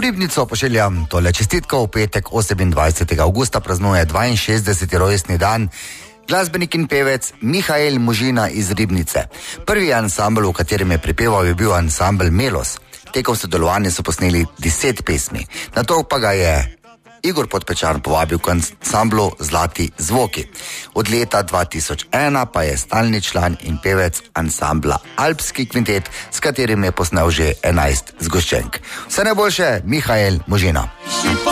Ribnico pošiljam tole čestitko. V petek 28. avgusta praznuje 62. rojstni dan glasbenik in pevec Mihael Možina iz Ribnice. Prvi ansambl, v katerem je prepeval, je bil ansambl Melos. Tekom sodelovanja so posneli 10 pesmi. Nato pa ga je Igor Podpečan povabil k ansamblu Zlati zvoki. Od leta 2001 pa je stalni član in pevec ansambla Alpski kvintet, s katerim je posnel že 11 zgoščenk. Vse najboljše, Mihael Možina.